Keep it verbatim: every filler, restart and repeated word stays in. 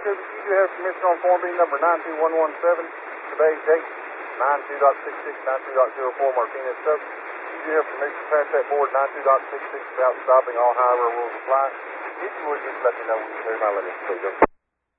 Cooper, you do have permission on Form B number nine two one one seven, today's date, nine two dot six six, nine two dot zero four, Martinez Sub. You do have permission to pass that board nine two dot six six without stopping. All highway rules apply. If you would just let me know when you clear my limits, please.